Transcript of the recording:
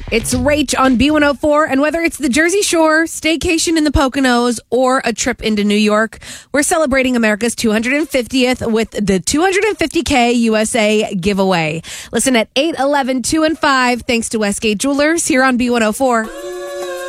It's Rach on B104, and whether it's the Jersey Shore, staycation in the Poconos, or a trip into New York, we're celebrating America's 250th with the 250K USA giveaway. Listen at 8, 11, 2, and 5, thanks to Westgate Jewelers here on B104.